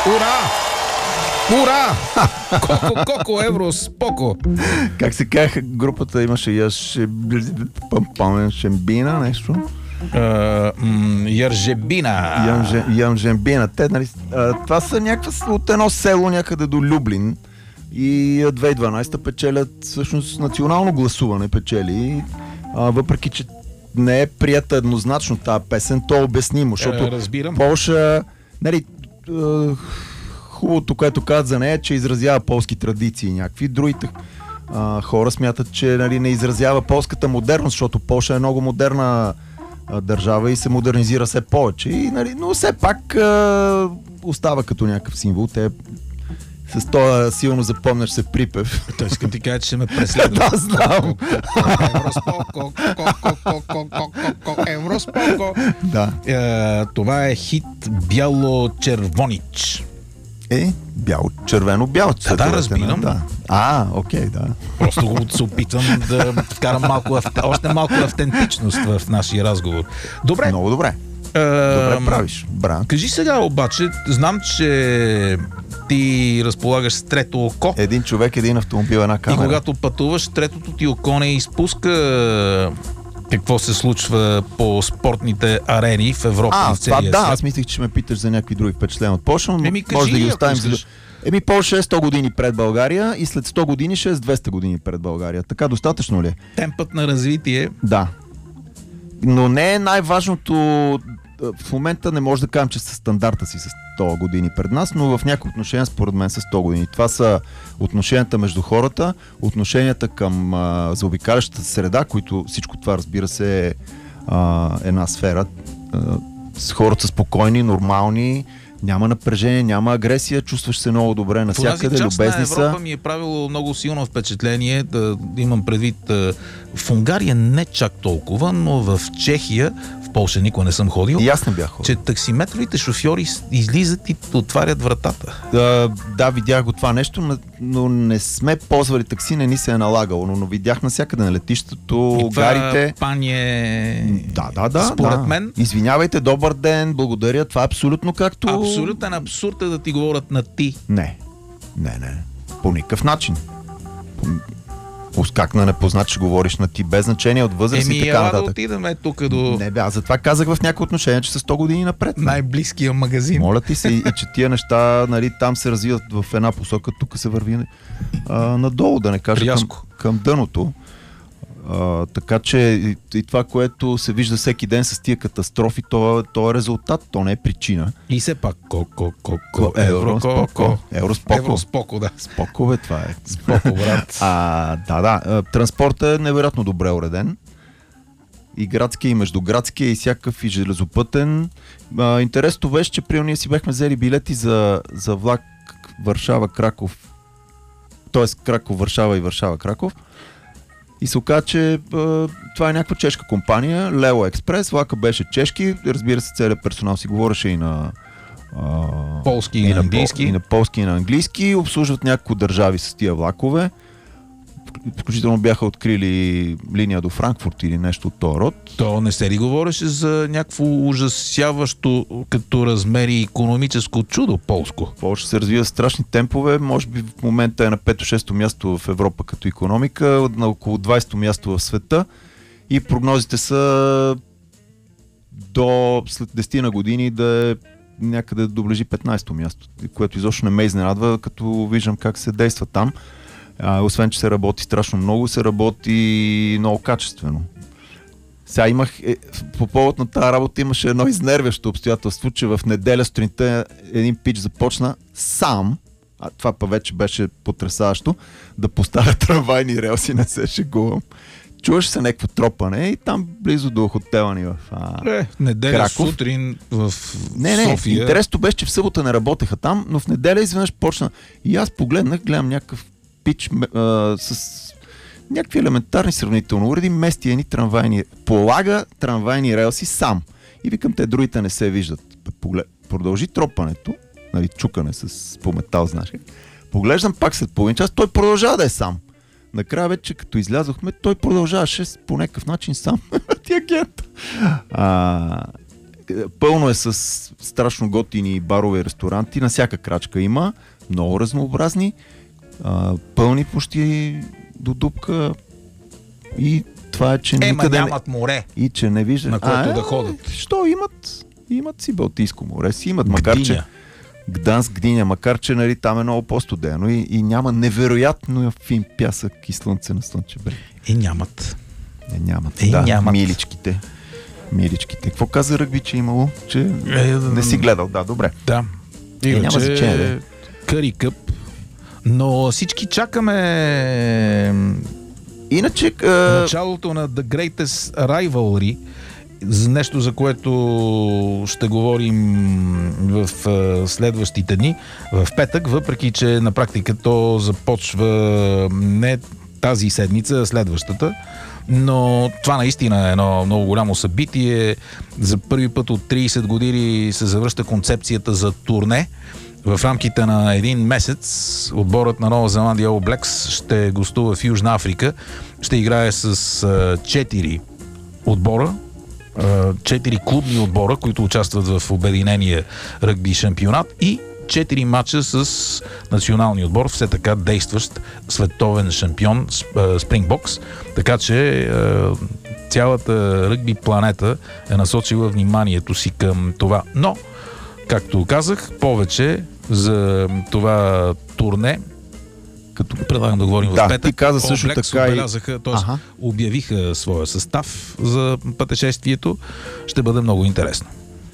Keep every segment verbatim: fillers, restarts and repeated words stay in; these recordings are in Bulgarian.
Ура! Ура! Коко, коко, евро, споко. Как се казаха групата, имаше Яше... Шембина, нещо? Uh, м- Яржебина. Янже, Янжембина. Те, нали, а, това са някаква от едно село някъде до Люблин и две хиляди и дванадесета печелят всъщност национално гласуване печели, а, въпреки че не е прията еднозначно тази песен, то е обяснимо, защото Разбирам. Полша, нали, хубавото, което казват за нея, че изразява полски традиции някакви. Другите а, хора смятат, че, нали, не изразява полската модерност, защото Полша е много модерна а, държава и се модернизира все повече. И, нали, но все пак а, остава като някакъв символ. Те с това силно запомняш се припев. Той искам ти кажа, че ще ме преследва. Да, знам. Евроспоко, Евроспоко. Да. Е, това е хит Бяло-червонич. Е, бяло, червено-бяло. Да, да, разбирам. Да. А, окей, да. Просто го се опитвам да вкарам малко, още малко автентичност в нашия разговор. Добре. Много добре. Е, Добре правиш, брат. Кажи сега обаче, знам, че ти разполагаш с трето око. Един човек, един автомобил, една камера. И когато пътуваш, третото ти око не изпуска какво се случва по спортните арени в Европа а, и в целия това, да, свят. Аз мислих, че ще ме питаш за някакви други впечатления от Полша, но Еми, кажи, може да ги оставим. за... Еми, Полша е сто години пред България и след сто години ще е с двеста години пред България. Така достатъчно ли е? Темпът на развитие. Да. Но не е най-важното. В момента не може да кажем, че са стандарта си с сто години пред нас, но в някои отношения според мен са сто години. Това са отношенията между хората, отношенията към а, заобикалящата среда, които всичко това, разбира се, е а, една сфера. А, с хората са спокойни, нормални, няма напрежение, няма агресия, чувстваш се много добре навсякъде, любезни са. Европа ми е правило много силно впечатление, да имам предвид в Унгария не чак толкова, но в Чехия, в Полша никога не съм ходил. И аз не бях ходил. Че таксиметровите шофьори излизат и отварят вратата. Да, да, видях го това нещо, но не сме ползвали такси, не ни се е налагало, но, но видях навсякъде на летището, и това гарите. Пание... Да, да, да. Според да. мен. Извинявайте, добър ден, благодаря, това е абсолютно както... Абсолютен абсурд е да ти говорят на ти. Не, не, не, по никакъв начин. Как на непознат ще говориш на ти, без значение от възраст Еми, и така нататък. Еми, да отидем тук до... Не бе, аз затова казах в някои отношения, че са сто години напред. Най-близкия магазин. Моля ти се, и, и че тия неща, нали, там се развиват в една посока, тук се върви а, надолу, да не кажа към, към дъното. А, така че и, и това, което се вижда всеки ден с тия катастрофи, то, то е резултат, то не е причина. И все пак ко-ко, ко-ко, Евроспоко. Евроспоко. Евроспоко, да. Споко, бе, това е. Споко, брат. А, да, да. Транспортът е невероятно добре уреден. И градския, и междуградския, и всякакъв, и железопътен. А, интересното беше, че при ние си бяхме взели билети за, за влак Варшава-Краков, т.е. Краков-Варшава и Варшава-Краков. И се оказа, че а, това е някаква чешка компания, Лео Експрес, влака беше чешки, разбира се, целият персонал си говореше и на а, полски и, и на на английски. И на полски и на английски, обслужват няколко държави с тия влакове. Включително бяха открили линия до Франкфурт или нещо от този род. То не се ли говореше за някакво ужасяващо като размери икономическо чудо полско? Полша се развива страшни темпове, може би в момента е на пето-шесто място в Европа като икономика, на около двайсето място в света и прогнозите са до след десет години да е някъде да доближи петнайсето място, което изобщо не ме изненадва, като виждам как се действа там. А, освен, че се работи страшно много, се работи много качествено. Сега имах, е, по повод на тази работа имаше едно изнервящо обстоятелство, че в неделя сутринта един пич започна сам, а това па вече беше потресаващо, да поставя трамвайни релси, не се шегувам. Чуваш се някакво тропане и там близо до хотела ни в а, е, неделя Краков. сутрин в не, не, София. Интересното беше, че в събота не работеха там, но в неделя изведнъж почна. И аз погледнах, гледам някакъв пич а, с някакви елементарни сравнително уреди, мести едни трамвайни, полага трамвайни релси сам. И викам, те другите не се виждат. Поглед... Продължи тропането, нали, чукане с по метал, знаеш. Поглеждам пак след половин час, той продължава да е сам. Накрая вече, като излязохме, той продължаваше по някакъв начин сам. Тия гента. А, пълно е с страшно готини барове и ресторанти, на всяка крачка има, много разнообразни, а, пълни почти до дупка и това е, че Ема никъде нямат море, и че не вижда. на което а, да ходят. Що имат? Имат си Балтийско море, си имат, макар Гдиня. че Гданск, Гдиня, макар че нали, там е много по-студено и, и няма невероятно фин пясък и слънце на слънчев бряг. И нямат. Не, нямат. И да, нямат. миличките. Миличките. Какво каза Ръгби, че е имало? Че Е, не си гледал, да, добре. Да. Е, няма Иначе, значение, да. Къри къп. Но всички чакаме Иначе... А... началото на The Greatest Rivalry, за нещо, за което ще говорим в а, следващите дни, в петък, въпреки че на практика то започва не тази седмица, а следващата. Но това наистина е едно много голямо събитие. За първи път от трийсет години се завръща концепцията за турне. В рамките на един месец отборът на Нова Зеландия All Blacks ще гостува в Южна Африка. Ще играе с четири отбора, четири клубни отбора, които участват в обединения ръгби шампионат и четири мача с националния отбор, все така действащ световен шампион Спрингбокс. Така че цялата ръгби планета е насочила вниманието си към това. Но, както казах, повече за това турне, като предлагам да говорим да, в петък. Ти каза също All Blacks така отбелязаха, т.е. обявиха своя състав за пътешествието. Ще бъде много интересно.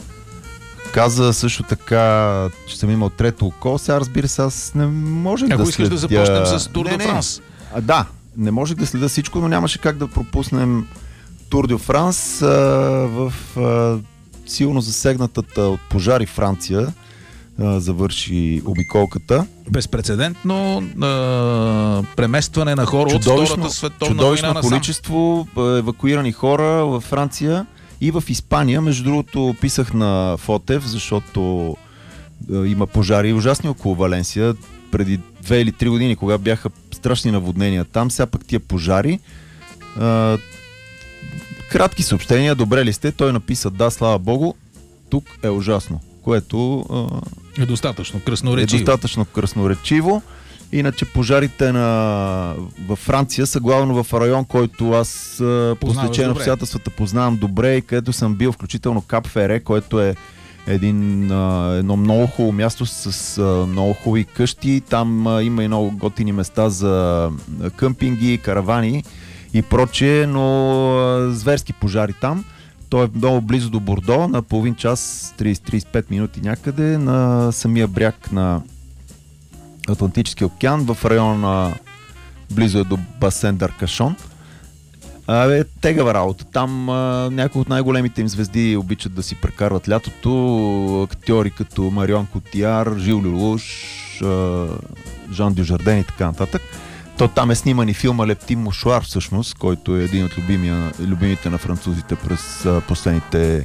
Каза също така, че съм имал трето око. Сега, разбира се, аз не можех Ако да искаш следя... да започнем с Тур де Франс. А, да, не можех да следя всичко, но нямаше как да пропуснем Тур де Франс а, в а, силно засегнатата от пожари Франция. А, завърши обиколката. Безпрецедентно а, преместване на хора чудовищно, от Втората световна чудовищно война насам. количество евакуирани хора във Франция и в Испания. Между другото, писах на Фотев, защото а, има пожари ужасни около Валенсия. Преди две или три години, кога бяха страшни наводнения там, сега пък тия пожари. А, кратки съобщения, добре ли сте? Той написа: да, слава богу, тук е ужасно. Което е достатъчно е красноречиво. достатъчно красноречиво. Иначе пожарите на... във Франция са главно в район, който аз по стечение на обстоятелствата познавам добре и където съм бил, включително Кап Фере, което е един, едно много хубаво място с много хубави къщи. Там има и много готини места за къмпинги, каравани и прочее, но зверски пожари там. Той е много близо до Бордо, на половин час, трийсет до трийсет и пет минути някъде, на самия бряг на Атлантическия океан, в района близо е до басен Даркашон. Абе, тегава работа. Там а, някои от най-големите им звезди обичат да си прекарват лятото. Актьори като Марион Котияр, Жил Люлуш, а, Жан Дюжарден и така нататък. То там е сниман и филма Лептин Мушуар, всъщност, който е един от любимия, любимите на французите през а, последните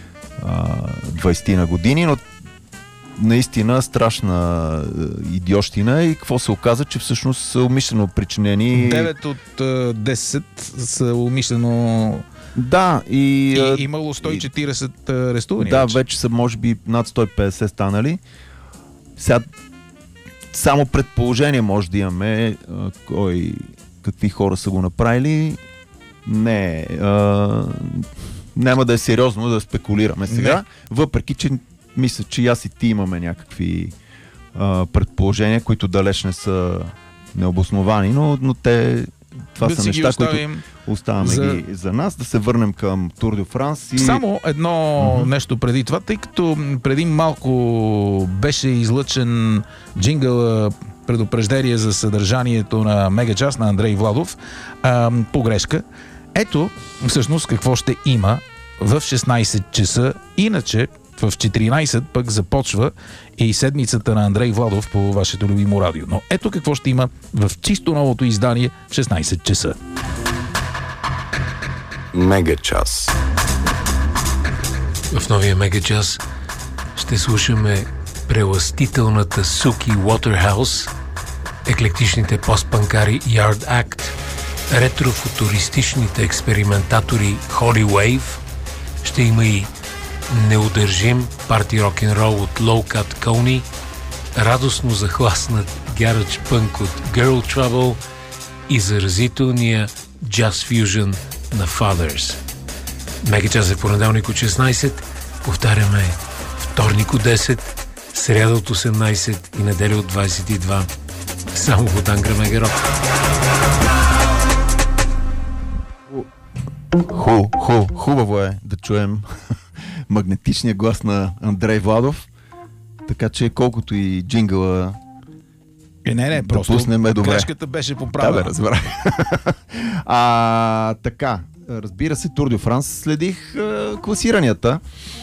двайсет на години, но наистина страшна идиощина и какво се оказа, че всъщност са умишлено причинени... девет от десет са умишлено... Да, и... И имало сто и четирийсет арестувани. Да, вече. вече са може би над сто и петдесет станали. Сега само предположение може да имаме а, кой, какви хора са го направили. Не, а, няма да е сериозно да спекулираме сега, не. Въпреки че мисля, че и аз и ти имаме някакви а, предположения, които далеч не са необосновани, но, но те, това да са неща, които оставаме за... ги за нас. Да се върнем към Тур де Франс. И... Само едно uh-huh. нещо преди това, тъй като преди малко беше излъчен джингъл предупреждение за съдържанието на Мегачас на Андрей Владов, а, погрешка. Ето, всъщност, какво ще има в шестнайсет часа. Иначе, в четиринайсет пък започва и седмицата на Андрей Владов по вашето любимо радио. Но ето какво ще има в чисто новото издание в шестнайсет часа. Мегачас. В новия Мегачас ще слушаме прелъстителната Суки Waterhouse, еклектичните постпанкари Yard Act, ретрофутуристичните експериментатори Holy Wave, ще има и неудържим парти рок-н-рол от Low Cut Coney, радостно захласнат гараж пънк от Girl Trouble и заразителния Jazz Fusion на Fathers. Мегачас е понеделник от шестнайсет, повтаряме вторник от десет, сряда от осемнайсет и неделя от двайсет и два. Само в Ангра Мега Рок. Ху, ху, хубаво е да чуем магнетичния глас на Андрей Владов, така че колкото и джингъла Е, не, не, да просто пуснем е добре. грешката беше поправена. Да, бе, разбрах. а, така, разбира се, Тур де Франс следих а, класиранията,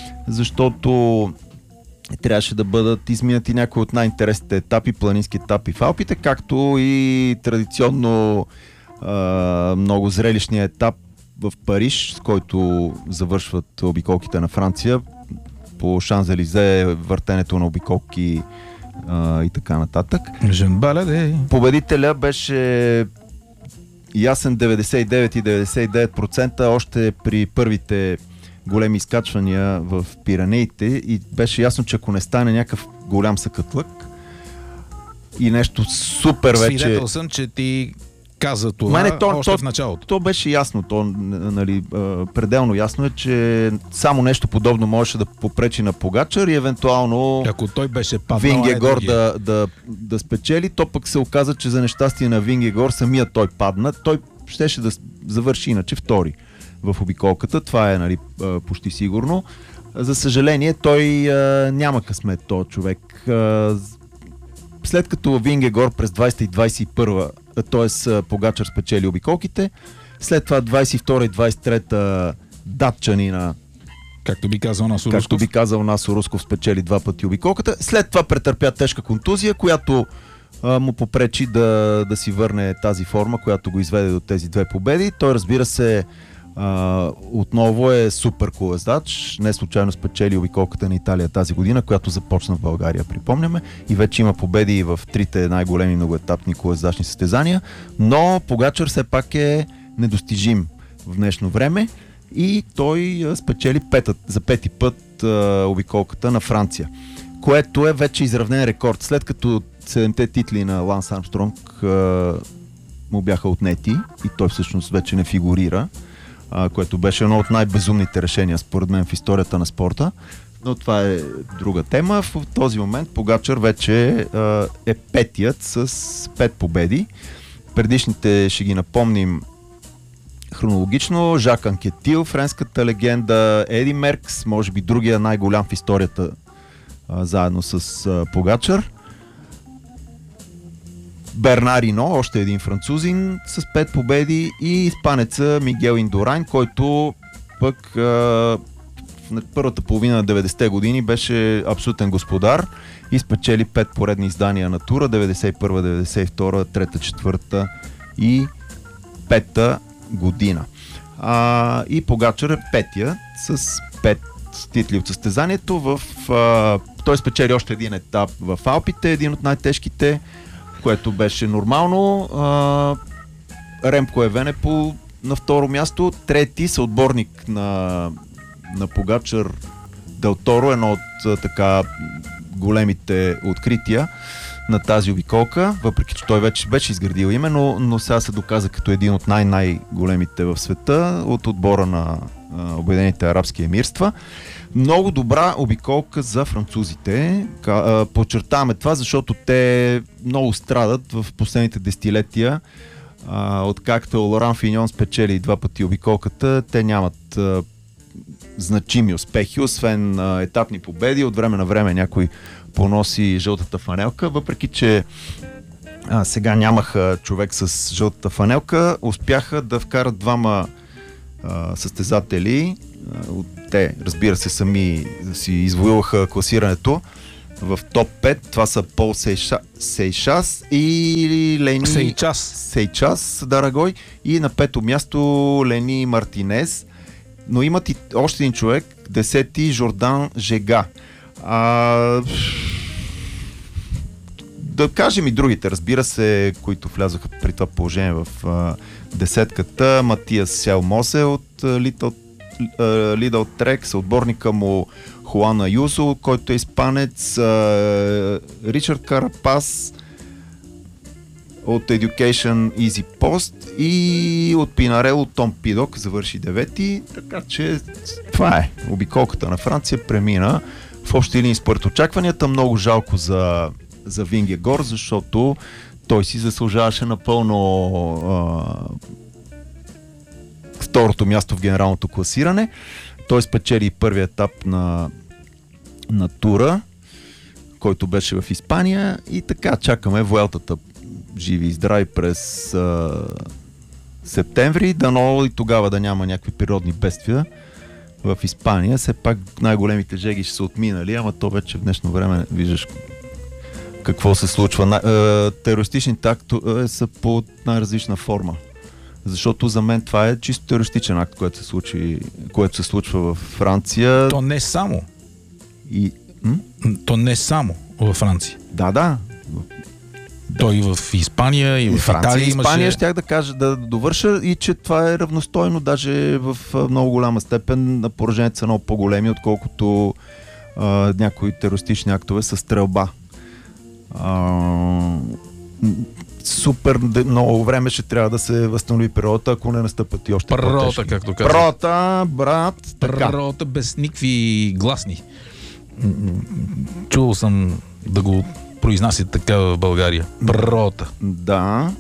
защото трябваше да бъдат изминати някои от най-интересните етапи, планински етапи в Алпите, както и традиционно а, много зрелищния етап в Париж, с който завършват обиколките на Франция. По Шанзелизе въртенето на обиколки а, и така нататък. Жен Баладе. Победителя беше ясен деветдесет и девет и деветдесет и девет процента още при първите големи изкачвания в Пиренеите и беше ясно, че ако не стане някакъв голям съкатлък и нещо супер вече... Свидетел съм, че ти каза това Мене, то, още то, в началото. То беше ясно, то, нали, пределно ясно е, че само нещо подобно можеше да попречи на Погачар и евентуално Ако той беше паднал, Вингегор е да, да, да спечели, то пък се оказа, че за нещастие на Вингегор самия той падна. Той щеше да завърши иначе втори в обиколката. Това е, нали, почти сигурно. За съжаление, той а, няма късмет, този човек. А, след като Вингегор през двайсет и двайсет и първа, т.е. Погачар спечели обиколките, след това двайсет и втора и двайсет и трета датчанина, както би казал Насо Русков. както би казал Насо Русков, спечели два пъти обиколката. След това претърпя тежка контузия, която а, му попречи да, да си върне тази форма, която го изведе до тези две победи. Той, разбира се, Uh, отново е супер колездач. Не случайно спечели обиколката на Италия тази година, която започна в България, припомняме, и вече има победи и в трите най-големи многоетапни колездачни състезания, но Погачар все пак е недостижим в днешно време и той uh, спечели петът, за пети път uh, обиколката на Франция, което е вече изравнен рекорд. След като седемте титли на Ланс Армстронг uh, му бяха отнети и той всъщност вече не фигурира, което беше едно от най-безумните решения според мен в историята на спорта, но това е друга тема. В този момент Погачар вече е петият с пет победи. Предишните ще ги напомним хронологично. Жак Анкетил, френската легенда, Еди Меркс, може би другия най-голям в историята, заедно с Погачар. Бернар Ино, още един французин с пет победи, и испанеца Мигел Индурайн, който пък а, в първата половина на деветдесетте години беше абсолютен господар и спечели пет поредни издания на тура: деветдесет и първа, деветдесет и втора, трета, четвърта и пета година. А, и Погачар е петия с пет титли от състезанието. В, а, той спечели още един етап в Алпите, един от най-тежките, което беше нормално. А, Ремко Евенепол на второ място, трети съотборник на, на Погачар Дел Торо, едно от а, така големите открития на тази обиколка, въпреки че той вече беше изградил име, но, но сега се доказа като един от най-най-големите в света от отбора на а, Обединените арабски емирства. Много добра обиколка за французите. Подчертаваме това, защото те много страдат в последните десетилетия. Откакто Лоран Финьон спечели два пъти обиколката, те нямат а, значими успехи, освен а, етапни победи. От време на време някой поноси жълтата фанелка, въпреки че а, сега нямаха човек с жълтата фанелка, успяха да вкарат двама а, състезатели. Те, разбира се, сами си извоюваха класирането в топ пет. Това са Пол Сейша, Сейшас и Лени Сейчас. Сейчас, Дарагой, и на пето място Лени Мартинез. Но имат и още един човек, десети Жордан Жега. А, да кажем и другите, разбира се, които влязоха при това положение в а, десетката. Матиас Сел Мосе от Little Лидъл Трек, съотборника му Хуан Аюзо, който е испанец, Ричард Карапас от Education Easy Post и от Пинарело Том Пидок завърши девети, така че това е. Обиколката на Франция премина в общи линии според очакванията. Много жалко за, за Вингегор, защото той си заслужаваше напълно а, второто място в генералното класиране. Той спечели първият етап на, на тура, който беше в Испания и така чакаме Vueltата живи и здрави през а, септември, дано и тогава да няма някакви природни бедствия в Испания. Все пак най-големите жеги ще са отминали, ама то вече в днешно време виждаш какво се случва. На, е, терористичните актове са по най-различна форма. Защото за мен това е чисто терористичен акт, който се, случи, което се случва в Франция. То не само. И, м? То не само във Франция. Да, да. Той и в Испания, и, и в Франция, Италия и Испания имаше... щях да кажа, да довърша и че това е равностойно, даже в много голяма степен на пораженията са много по-големи, отколкото а, някои терористични актове с стрелба. А, супер много време ще трябва да се възстанови природата, ако не настъпат и още Природата, по-тежки. както казвам. Природата, брат, така. Природата без никакви гласни. Чувал съм да го произнасят така в България. Природата. Да.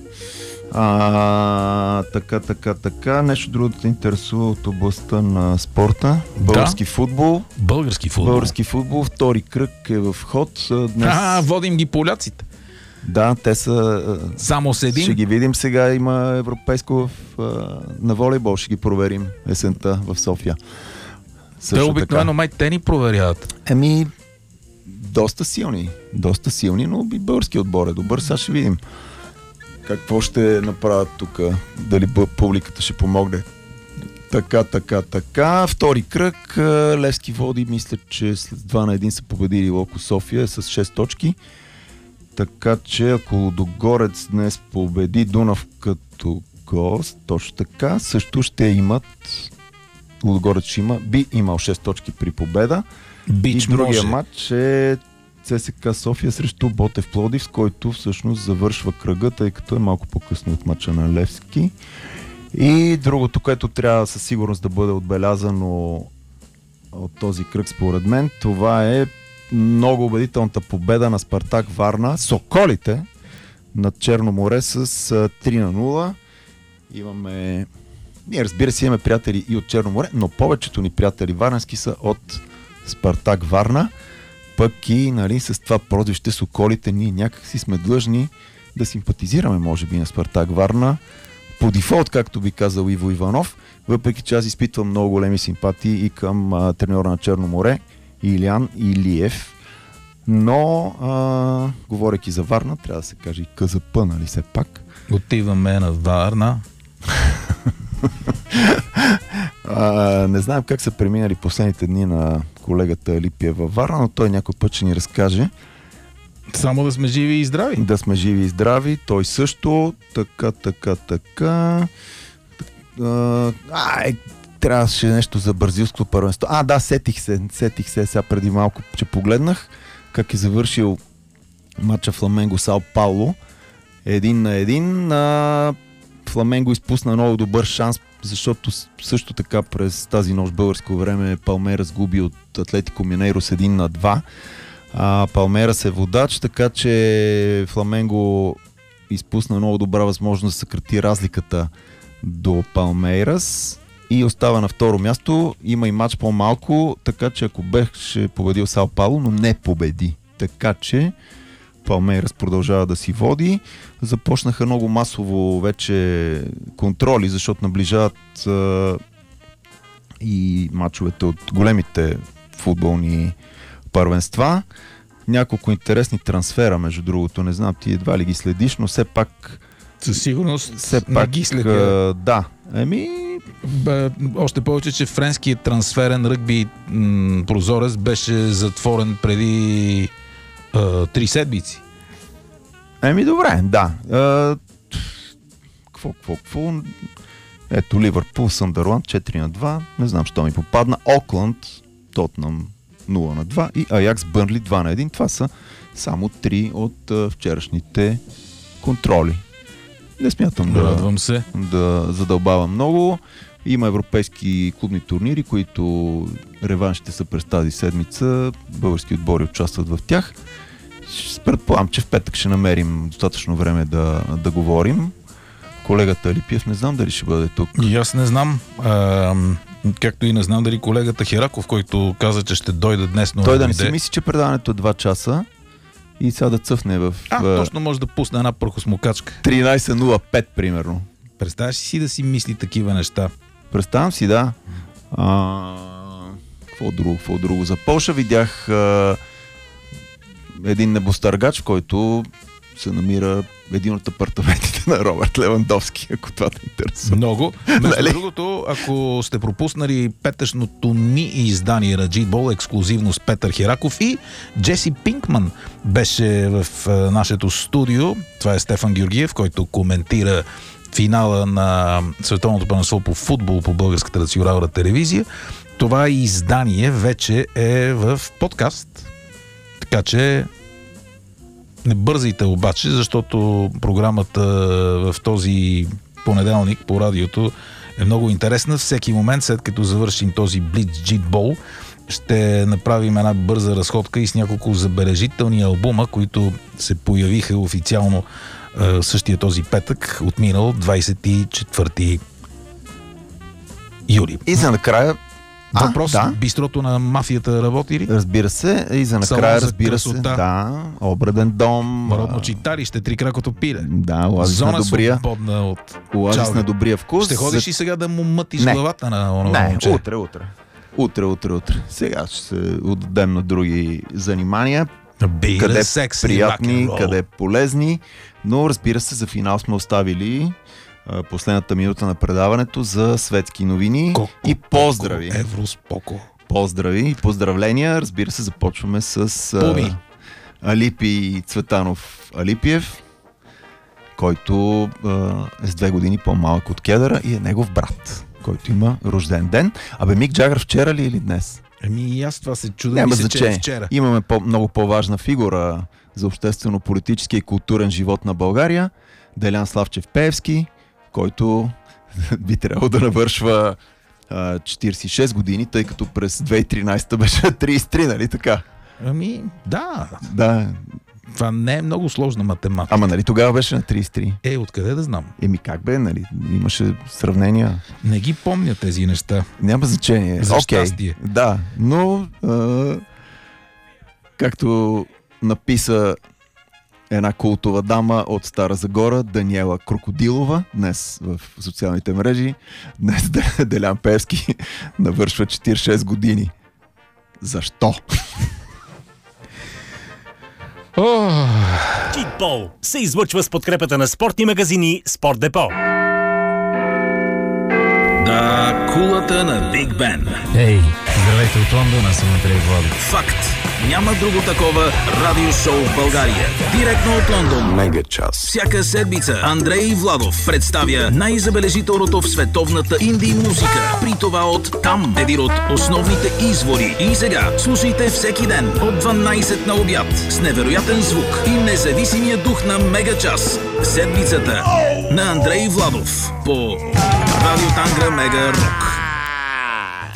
А, така, така, така. Нещо друго да те интересува от областта на спорта. Български да. футбол. Български футбол. Български футбол. Втори кръг е в ход. Днес... А, водим ги поляците. Да, те са... Само с един. Ще ги видим сега. Има европейско в, на волейбол. Ще ги проверим есента в София. Те обикновено май те ни проверяват. Еми, доста силни. Доста силни, но и български отбор е добър. Сега ще видим какво ще направят тук. Дали публиката ще помогне. Така, така, така. Втори кръг. Левски води. Мисля, че след два на един са победили Локо София с шест точки. Така че ако Лудогорец днес победи Дунав като гост, точно така, също ще имат Лудогорец ще има, би имал шест точки при победа. Бич и другия може. матч е ЦСКА София срещу Ботев Пловдив, с който всъщност завършва кръга, тъй като е малко по-късно от мача на Левски. И другото, което трябва със сигурност да бъде отбелязано от този кръг според мен, това е много убедителната победа на Спартак Варна, Соколите над Черно море с три на нула. Имаме... Ние, разбира се, имаме приятели и от Черно море, но повечето ни приятели варненски са от Спартак Варна. Пък и, нали, с това прозвище Соколите ние някак си сме длъжни да симпатизираме, може би, на Спартак Варна. По дефолт, както би казал Иво Иванов, въпреки че аз изпитвам много големи симпатии и към а, треньора на Черно море, Илиян Илиев. Но, а, говорейки за Варна, трябва да се каже и КЗП, нали все пак. Отиваме на Варна. а, не знаем как са преминали последните дни на колегата Липия във Варна, но той някой път ще ни разкаже. Само да сме живи и здрави. Да сме живи и здрави. Той също. Така, така, така. А, ай, трябваше нещо за бразилското първенство. А, да, сетих се. Сетих се сега преди малко, че погледнах как е завършил матча Фламенго Сао Пауло. Един на един. А, Фламенго изпусна много добър шанс, защото също така през тази нощ българско време Палмейрас губи от Атлетико Минейро с един на два. А, Палмейрас е водач, така че Фламенго изпусна много добра възможност да съкрати разликата до Палмейрас и остава на второ място. Има и матч по-малко, така че ако беше победил Сао Пауло, но не победи. Така че Палмейрас продължава да си води. Започнаха много масово вече контроли, защото наближават а, и мачовете от големите футболни първенства. Няколко интересни трансфера, между другото. Не знам, ти едва ли ги следиш, но все пак... Със сигурност все не пак, ги следя. Да. Еми... Бе, още повече, че френският трансферен ръгби м- прозорец беше затворен преди а, три седмици. Еми добре, да. А, какво, какво, какво? Ето, Ливърпул, Съндърланд четири на два. Не знам, що ми попадна. Окланд, Тотнам нула на два и Аякс, Бърнли два на един. Това са само три от а, вчерашните контроли. Не смятам да, Радвам се. да задълбавам много. Има европейски клубни турнири, които реваншите са през тази седмица. Български отбори участват в тях. Предполагам, че в петък ще намерим достатъчно време да, да говорим. Колегата Алипиев не знам дали ще бъде тук. И аз не знам. А, както и не знам дали колегата Хераков, който каза, че ще дойде днес, но Той да не си мисли, че предаването е два часа и сега да цъфне в А, точно може да пусне една прахосмокачка. тринайсет нула пет примерно. Представяш си да си мисли такива неща? Представям си, да. А, какво друго, какво друго? За Полша видях а, един небостъргач, който се намира един от апартаментите на Робърт Левандовски, ако това те интересува. Много. Между Нали? другото, ако сте пропуснали петъчното ни издание на Джитбол, ексклюзивно с Петър Хераков и Джеси Пинкман беше в а, нашето студио. Това е Стефан Георгиев, който коментира финала на Световното първенство по футбол по Българската национална телевизия. Това издание вече е в подкаст. Така че не бързайте обаче, защото програмата в този понеделник по радиото е много интересна. Всеки момент, след като завършим този Blitz Джитбол, ще направим една бърза разходка и с няколко забележителни албума, които се появиха официално е, същия този петък, отминал двайсет и четвърти юли. И за накрая... Въпрос, А, да. бистрото на мафията работи ли? Разбира се, и за Салон накрая, за разбира красота. се, да, обреден дом. Народно а, читалище, три кракото пиле. Да, оазис на Зона добрия, свободна от оазис чалга. на добрия вкус. Ще ходиш За- и сега да му мътиш Не. главата на онова Не, момче. утре, утре. Утре, утре, утре. Сега ще се отдадем на други занимания. Be Къде the sexy приятни, rock and roll. къде полезни. Но разбира се, за финал сме оставили а, последната минута на предаването за светски новини Коко, и поздрави. Коко, Евроспоко. Поздрави и поздравления. Разбира се, започваме с Пуми. а, Алипи Цветанов Алипиев, който а, е с две години по-малък от Кедъра и е негов брат, който има рожден ден. Абе, Мик Джагър вчера ли или днес? Еми и аз това се чудя. Няма Мисля, че е значение. вчера. Имаме по- много по-важна фигура за обществено-политически и културен живот на България. Делян Славчев Пеевски, който би трябвало да навършва а, четирийсет и шест години, тъй като през две хиляди и тринайсета беше трийсет и три, нали така? Ами, да. Да. Това не е много сложна математика. Ама нали тогава беше на трийсет и три? Е, откъде да знам? Еми как бе, нали? Имаше сравнения. Не ги помня тези неща. Няма значение. За Окей. щастие. Да, но а, както написа една култова дама от Стара Загора, Даниела Крокодилова, днес в социалните мрежи, днес Делян Пеевски навършва четирийсет и шест години. Защо? О, Джитбол се излъчва с подкрепата на спортни магазини Спорт Депо. Да, кулата на Биг Бен. Ей, здравейте от Лондон, аз съм Андрей Владов. Факт. Няма друго такова радиошоу в България. Директно от Лондон. Мега час. Всяка седмица Андрей Владов представя най-забележителното в световната инди музика. При това от там, един от основните извори. И сега слушайте всеки ден от дванайсет на обяд с невероятен звук и независимия дух на Мега час. Седмицата на Андрей Владов по Радио Тангра Мега Рок.